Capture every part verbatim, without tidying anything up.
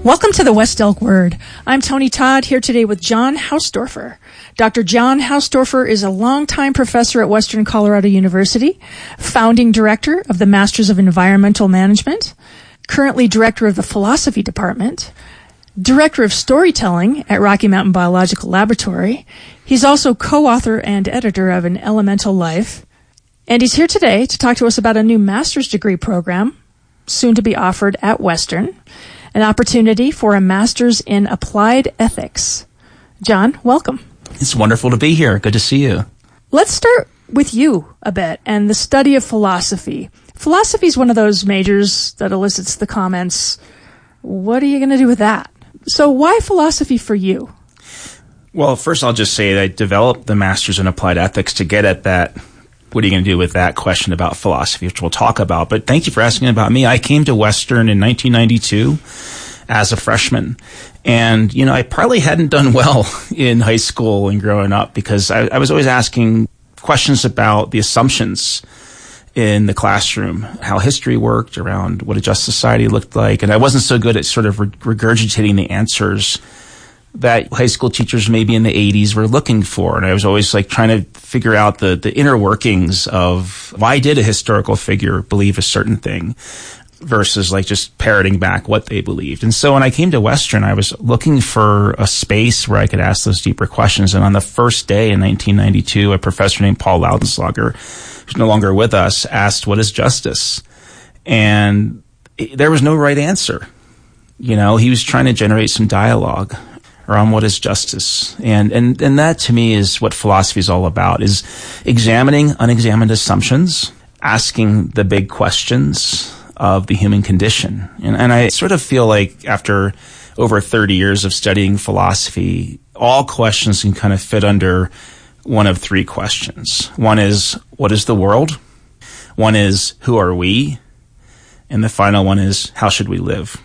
Welcome to the West Elk Word. I'm Tony Todd, here today with John Hausdorfer. Doctor John Hausdorfer is a longtime professor at Western Colorado University, founding director of the Masters of Environmental Management, currently director of the Philosophy Department, director of storytelling at Rocky Mountain Biological Laboratory. He's also co-author and editor of An Elemental Life. And he's here today to talk to us about a new master's degree program, soon to be offered at Western, an opportunity for a master's in applied ethics. John, welcome. It's wonderful to be here. Good to see you. Let's start with you a bit and the study of philosophy. Philosophy is one of those majors that elicits the comments, what are you going to do with that? So why philosophy for you? Well, first I'll just say that I developed the master's in applied ethics to get at that, what are you going to do with that question about philosophy, which we'll talk about. But thank you for asking about me. I came to Western in nineteen ninety-two as a freshman. And, you know, I probably hadn't done well in high school and growing up because I, I was always asking questions about the assumptions in the classroom, how history worked, around what a just society looked like. And I wasn't so good at sort of regurgitating the answers that high school teachers maybe in the eighties were looking for. And I was always like trying to figure out the, the inner workings of why did a historical figure believe a certain thing versus like just parroting back what they believed. And so when I came to Western, I was looking for a space where I could ask those deeper questions. And on the first day in nineteen ninety-two, a professor named Paul Laudenslager, who's no longer with us, asked, what is justice? And there was no right answer. You know, he was trying to generate some dialogue around what is justice. And, and, and that to me is what philosophy is all about, is examining unexamined assumptions, asking the big questions of the human condition. And, and I sort of feel like after over thirty years of studying philosophy, all questions can kind of fit under one of three questions. One is, what is the world? One is, who are we? And the final one is, how should we live?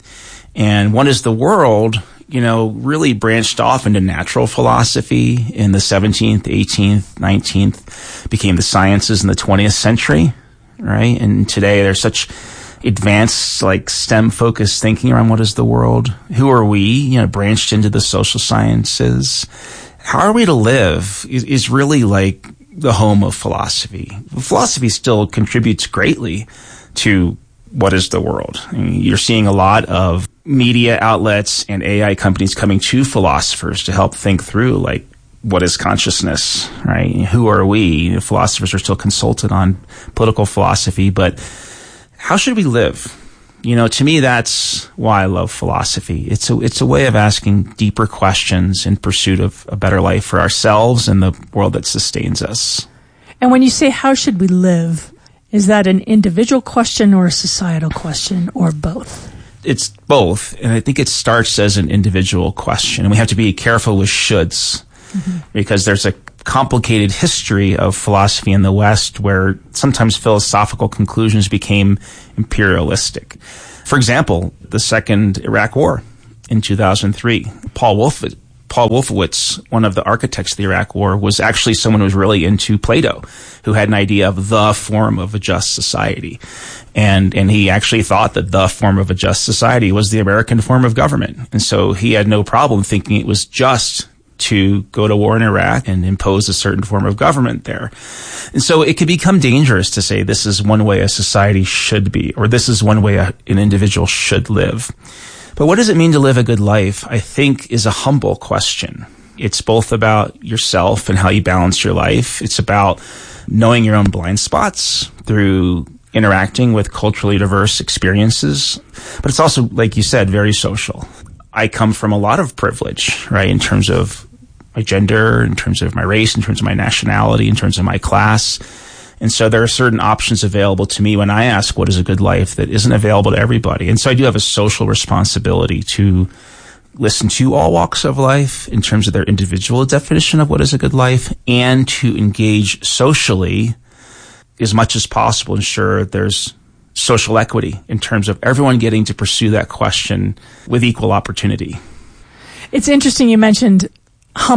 And what is the world, you know, really branched off into natural philosophy in the seventeenth, eighteenth, nineteenth, became the sciences in the twentieth century, right? And today there's such advanced, like STEM-focused thinking around what is the world? Who are we? You know, branched into the social sciences. How are we to live is, is really like the home of philosophy. Philosophy still contributes greatly to what is the world. I mean, you're seeing a lot of media outlets and A I companies coming to philosophers to help think through, like, what is consciousness, right? Who are we? Philosophers are still consulted on political philosophy, but how should we live? You know, to me, that's why I love philosophy. It's a, it's a way of asking deeper questions in pursuit of a better life for ourselves and the world that sustains us. And when you say, how should we live, is that an individual question or a societal question or both? It's both. And I think it starts as an individual question. And we have to be careful with shoulds, mm-hmm. because there's a complicated history of philosophy in the West where sometimes philosophical conclusions became imperialistic. For example, the second Iraq War in two thousand three, Paul Wolfowitz, Paul Wolfowitz, one of the architects of the Iraq War, was actually someone who was really into Plato, who had an idea of the form of a just society. And, and he actually thought that the form of a just society was the American form of government. And so he had no problem thinking it was just to go to war in Iraq and impose a certain form of government there. And so it could become dangerous to say this is one way a society should be, or this is one way a, an individual should live. But what does it mean to live a good life, I think, is a humble question. It's both about yourself and how you balance your life. It's about knowing your own blind spots through interacting with culturally diverse experiences. But it's also, like you said, very social. I come from a lot of privilege, right, in terms of my gender, in terms of my race, in terms of my nationality, in terms of my class. And so there are certain options available to me when I ask what is a good life that isn't available to everybody. And so I do have a social responsibility to listen to all walks of life in terms of their individual definition of what is a good life, and to engage socially as much as possible, ensure there's social equity in terms of everyone getting to pursue that question with equal opportunity. It's interesting you mentioned humble.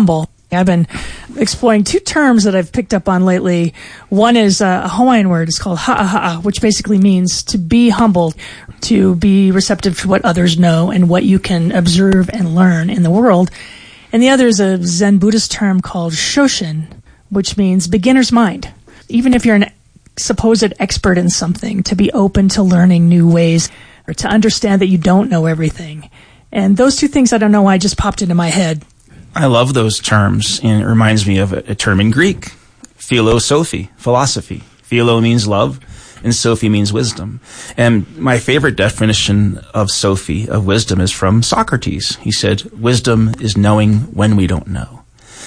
I've been exploring two terms that I've picked up on lately. One is a Hawaiian word. It's called ha'aha'a, which basically means to be humble, to be receptive to what others know and what you can observe and learn in the world. And the other is a Zen Buddhist term called shoshin, which means beginner's mind. Even if you're an supposed expert in something, to be open to learning new ways or to understand that you don't know everything. And those two things, I don't know why, just popped into my head. I love those terms, and it reminds me of a, a term in Greek, philosophy, philosophy. Philo means love, and Sophie means wisdom. And my favorite definition of Sophie, of wisdom, is from Socrates. He said, wisdom is knowing when we don't know.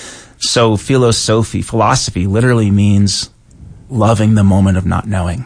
So philosophy, philosophy, literally means loving the moment of not knowing.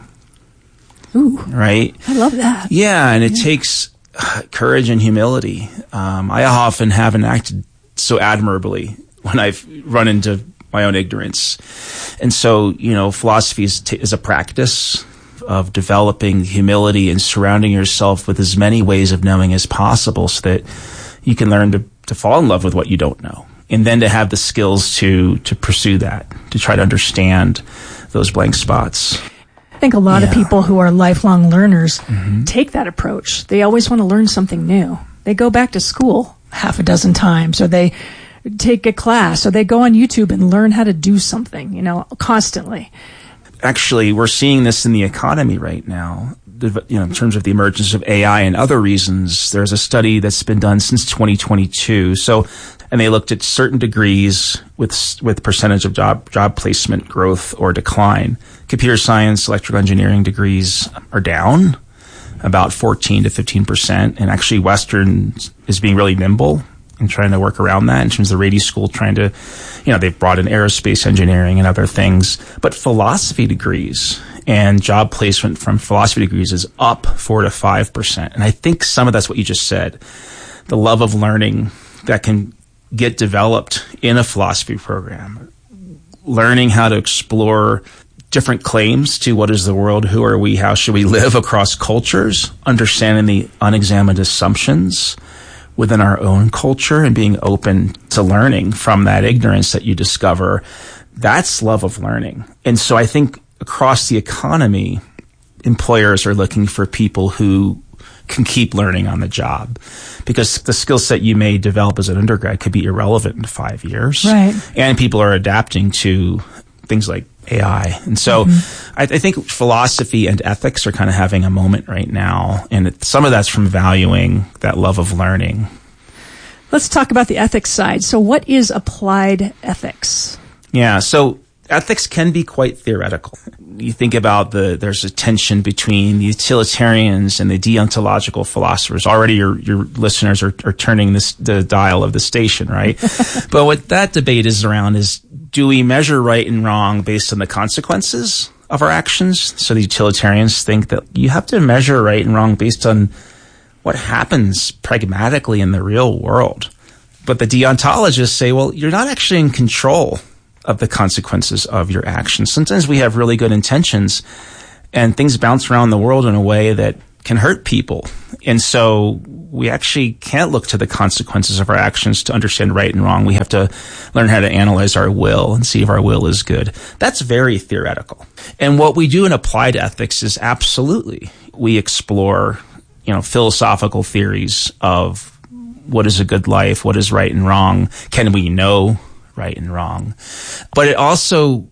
Ooh, right? I love that. Yeah, and it yeah. takes courage and humility. Um, I often haven't acted so admirably when I've run into my own ignorance. And so, you know, philosophy is, t- is a practice of developing humility and surrounding yourself with as many ways of knowing as possible so that you can learn to, to fall in love with what you don't know. And then to have the skills to, to pursue that, to try to understand those blank spots. I think a lot yeah. of people who are lifelong learners mm-hmm. take that approach. They always want to learn something new. They go back to school half a dozen times, or they take a class, or they go on YouTube and learn how to do something, you know, constantly. Actually, we're seeing this in the economy right now. The, you know, in terms of the emergence of A I and other reasons, there's a study that's been done since twenty twenty-two. So, and they looked at certain degrees with with percentage of job job placement growth or decline. Computer science, electrical engineering degrees are down about fourteen to fifteen percent. And actually Western is being really nimble and trying to work around that in terms of the Rady School trying to, you know, they've brought in aerospace engineering and other things. But philosophy degrees and job placement from philosophy degrees is up four to five percent. And I think some of that's what you just said. The love of learning that can get developed in a philosophy program. Learning how to explore different claims to what is the world, who are we, how should we live across cultures, understanding the unexamined assumptions within our own culture and being open to learning from that ignorance that you discover. That's love of learning. And so I think across the economy, employers are looking for people who can keep learning on the job, because the skill set you may develop as an undergrad could be irrelevant in five years. Right. And people are adapting to things like A I. And so mm-hmm. I, I think philosophy and ethics are kind of having a moment right now. And it, some of that's from valuing that love of learning. Let's talk about the ethics side. So what is applied ethics? Yeah. So ethics can be quite theoretical. You think about the, there's a tension between the utilitarians and the deontological philosophers. Already your, your listeners are, are turning this, the dial of the station, right? But what that debate is around is, do we measure right and wrong based on the consequences of our actions? So the utilitarians think that you have to measure right and wrong based on what happens pragmatically in the real world. But the deontologists say, well, you're not actually in control of the consequences of your actions. Sometimes we have really good intentions and things bounce around the world in a way that can hurt people. And so we actually can't look to the consequences of our actions to understand right and wrong. We have to learn how to analyze our will and see if our will is good. That's very theoretical. And what we do in applied ethics is absolutely, we explore, you know, philosophical theories of what is a good life, what is right and wrong, can we know right and wrong. But it also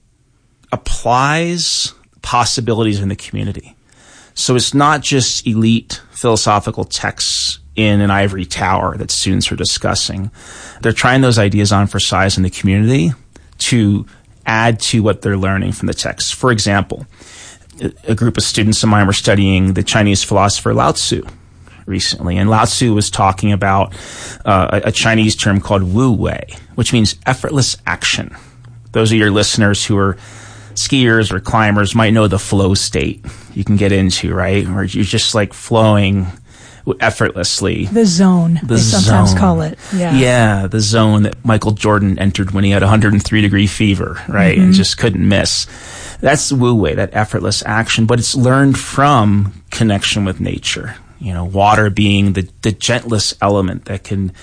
applies possibilities in the community. So it's not just elite philosophical texts in an ivory tower that students are discussing. They're trying those ideas on for size in the community to add to what they're learning from the text. For example, a group of students of mine were studying the Chinese philosopher Lao Tzu recently, and Lao Tzu was talking about uh, a, a Chinese term called Wu Wei, which means effortless action. Those of your listeners who are skiers or climbers might know the flow state you can get into, right? Where you're just like flowing effortlessly. The zone, the they sometimes zone. call it. Yeah. Yeah, the zone that Michael Jordan entered when he had one hundred three degree fever, right? Mm-hmm. And just couldn't miss. That's Wu Wei, that effortless action, but it's learned from connection with nature. You know, water being the, the gentlest element that can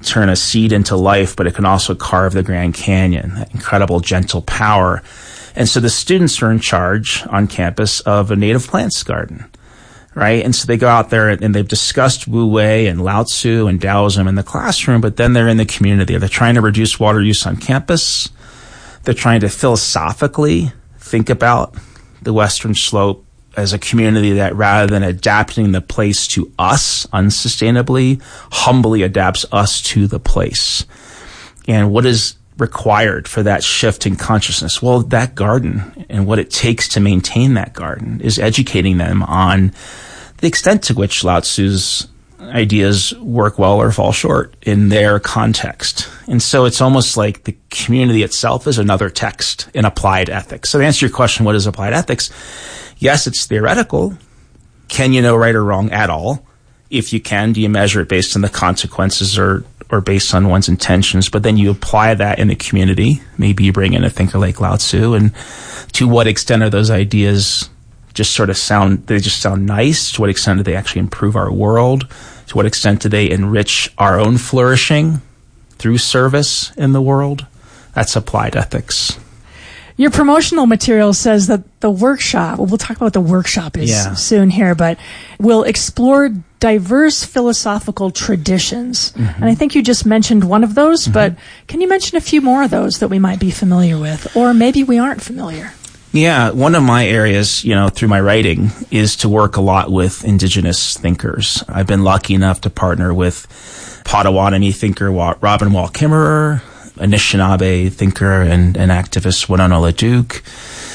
turn a seed into life, but it can also carve the Grand Canyon, that incredible gentle power. And so the students are in charge on campus of a native plants garden, right? And so they go out there and they've discussed Wu Wei and Lao Tzu and Taoism in the classroom, but then they're in the community. They're trying to reduce water use on campus. They're trying to philosophically think about the Western Slope as a community that, rather than adapting the place to us unsustainably, humbly adapts us to the place. And what is required for that shift in consciousness? Well, that garden and what it takes to maintain that garden is educating them on the extent to which Lao Tzu's ideas work well or fall short in their context. And so it's almost like the community itself is another text in applied ethics. So to answer your question, what is applied ethics? Yes, it's theoretical. Can you know right or wrong at all? If you can, do you measure it based on the consequences or or based on one's intentions? But then you apply that in the community. Maybe you bring in a thinker like Lao Tzu, and to what extent are those ideas just sort of sound, they just sound nice? To what extent do they actually improve our world? To what extent do they enrich our own flourishing through service in the world? That's applied ethics. Your promotional material says that the workshop, well, we'll talk about what the workshop is yeah. soon here, but will explore diverse philosophical traditions. Mm-hmm. And I think you just mentioned one of those, mm-hmm. but can you mention a few more of those that we might be familiar with? Or maybe we aren't familiar. Yeah, one of my areas, you know, through my writing is to work a lot with indigenous thinkers. I've been lucky enough to partner with Potawatomi thinker Robin Wall Kimmerer, Anishinaabe thinker and, and activist Winona LaDuke,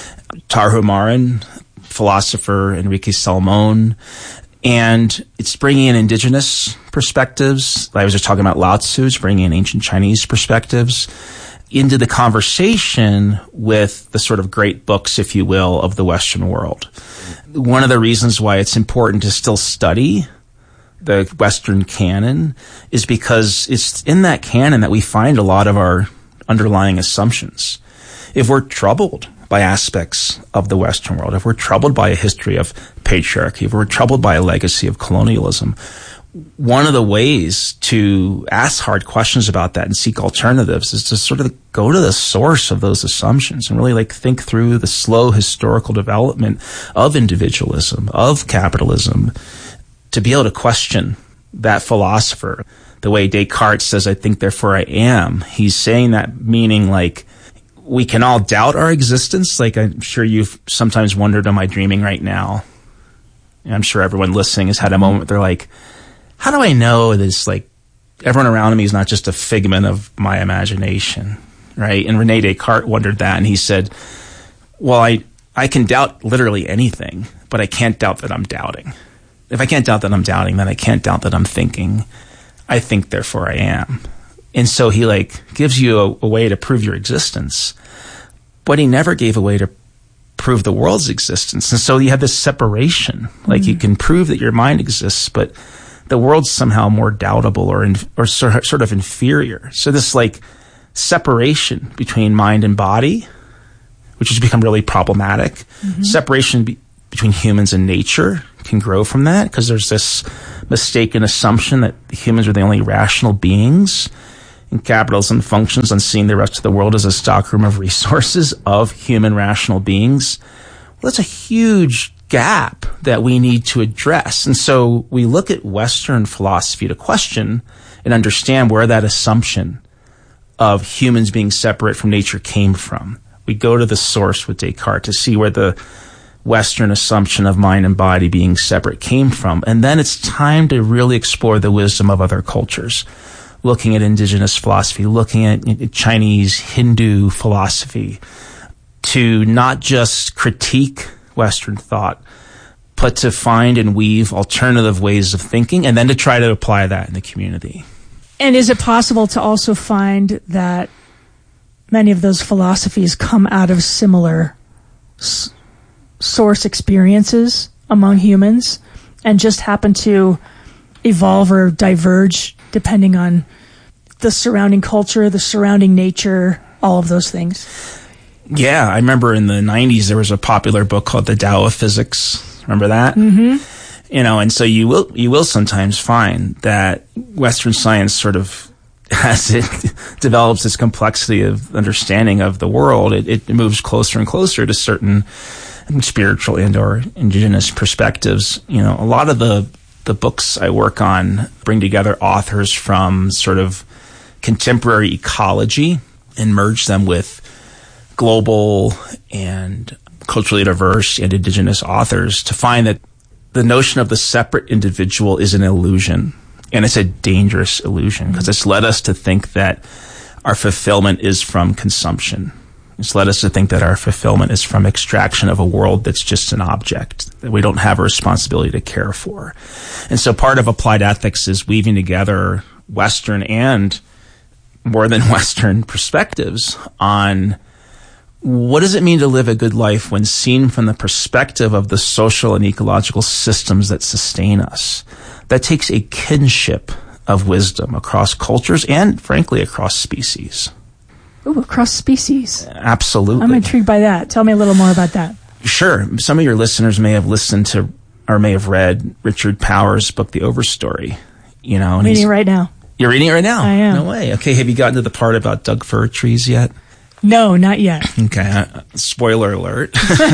Tarahumara philosopher Enrique Salmon, and it's bringing in indigenous perspectives. I was just talking about Lao Tzu, it's bringing in ancient Chinese perspectives into the conversation with the sort of great books, if you will, of the Western world. One of the reasons why it's important to still study the Western canon is because it's in that canon that we find a lot of our underlying assumptions. If we're troubled by aspects of the Western world, if we're troubled by a history of patriarchy, if we're troubled by a legacy of colonialism, one of the ways to ask hard questions about that and seek alternatives is to sort of go to the source of those assumptions and really like think through the slow historical development of individualism, of capitalism, to be able to question that philosopher. The way Descartes says, I think, therefore I am, he's saying that meaning like we can all doubt our existence. Like I'm sure you've sometimes wondered, am I dreaming right now? And I'm sure everyone listening has had a moment they're like, how do I know this, like, everyone around me is not just a figment of my imagination, right? And Rene Descartes wondered that, and he said, well, I, I can doubt literally anything, but I can't doubt that I'm doubting. If I can't doubt that I'm doubting, then I can't doubt that I'm thinking. I think, therefore I am. And so he, like, gives you a, a way to prove your existence, but he never gave a way to prove the world's existence. And so you have this separation. Like, mm-hmm. you can prove that your mind exists, but the world's somehow more doubtable or in, or sort sort of inferior. So this like separation between mind and body, which has become really problematic. Mm-hmm. Separation be, between humans and nature can grow from that because there's this mistaken assumption that humans are the only rational beings. And capitalism functions on seeing the rest of the world as a stockroom of resources of human rational beings. Well, that's a huge gap that we need to address. And so we look at Western philosophy to question and understand where that assumption of humans being separate from nature came from. We go to the source with Descartes to see where the Western assumption of mind and body being separate came from. And then it's time to really explore the wisdom of other cultures, looking at indigenous philosophy, looking at Chinese, Hindu philosophy, to not just critique Western thought, but to find and weave alternative ways of thinking and then to try to apply that in the community. And is it possible to also find that many of those philosophies come out of similar s- source experiences among humans and just happen to evolve or diverge depending on the surrounding culture, the surrounding nature, all of those things? Yeah, I remember in the nineties there was a popular book called The Tao of Physics. Remember that? Mm-hmm. You know, and so you will you will sometimes find that Western science sort of as it develops its complexity of understanding of the world, it, it moves closer and closer to certain spiritual and or indigenous perspectives. You know, a lot of the, the books I work on bring together authors from sort of contemporary ecology and merge them with global and culturally diverse and indigenous authors to find that the notion of the separate individual is an illusion. And it's a dangerous illusion because it's led us to think that our fulfillment is from consumption. It's led us to think that our fulfillment is from extraction of a world that's just an object that we don't have a responsibility to care for. And so part of applied ethics is weaving together Western and more than Western perspectives on what does it mean to live a good life when seen from the perspective of the social and ecological systems that sustain us. That takes a kinship of wisdom across cultures and, frankly, across species. Ooh, across species. Absolutely. I'm intrigued by that. Tell me a little more about that. Sure. Some of your listeners may have listened to or may have read Richard Powers' book, The Overstory. You know, I'm reading it right now. You're reading it right now? I am. No way. Okay, have you gotten to the part about Doug fir trees yet? No, not yet. Okay, uh, spoiler alert.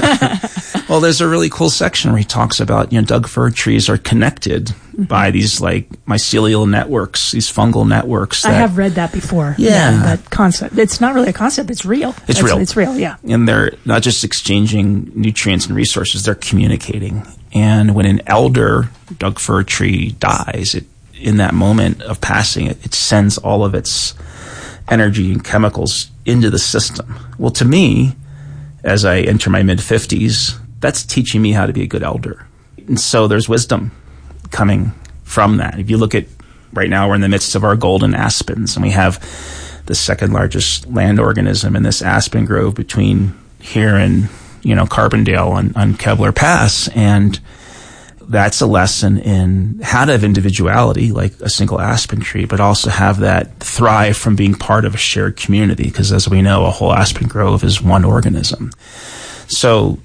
Well, there's a really cool section where he talks about, you know, Doug fir trees are connected mm-hmm. by these like mycelial networks, these fungal networks. That, I have read that before. Yeah. yeah. That concept. It's not really a concept. It's real. It's That's, real. It's real, yeah. And they're not just exchanging nutrients and resources, they're communicating. And when an elder Doug fir tree dies, it in that moment of passing, it, it sends all of its energy and chemicals into the system. Well, to me, as I enter my mid-fifties, that's teaching me how to be a good elder. And so there's wisdom coming from that. If you look at, right now we're in the midst of our golden aspens, and we have the second largest land organism in this aspen grove between here and, you know, Carbondale on, on Kevlar Pass. And that's a lesson in how to have individuality, like a single aspen tree, but also have that thrive from being part of a shared community. Because as we know, a whole aspen grove is one organism. So,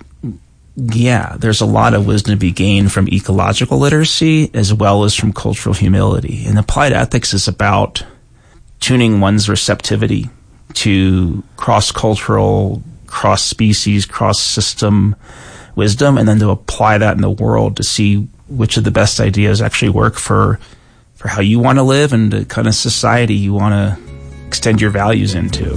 yeah, there's a lot of wisdom to be gained from ecological literacy as well as from cultural humility. And applied ethics is about tuning one's receptivity to cross-cultural, cross-species, cross-system wisdom, and then to apply that in the world to see which of the best ideas actually work for for how you want to live and the kind of society you want to extend your values into.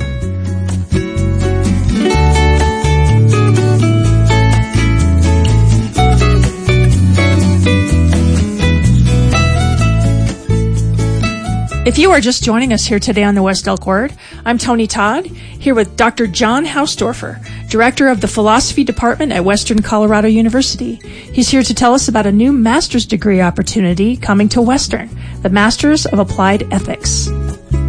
If you are just joining us here today on the West Elk Word, I'm Tony Todd, here with Doctor John Hausdorfer, Director of the Philosophy Department at Western Colorado University. He's here to tell us about a new master's degree opportunity coming to Western, the Masters of Applied Ethics.